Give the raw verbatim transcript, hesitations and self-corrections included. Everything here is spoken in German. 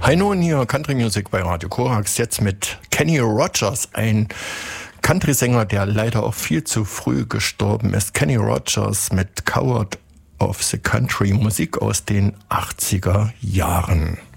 Hi nun, hier Country Music bei Radio Korax, jetzt mit Kenny Rogers, ein Country-Sänger, der leider auch viel zu früh gestorben ist. Kenny Rogers mit Coward of the Country, Musik aus den achtziger Jahren.